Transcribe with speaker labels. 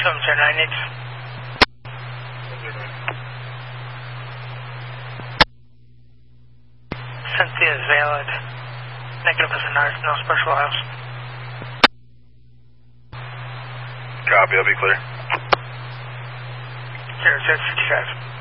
Speaker 1: 709 needs. Cynthia is valid. Negative is a north, no special house.
Speaker 2: Copy, I'll be clear.
Speaker 1: 0055.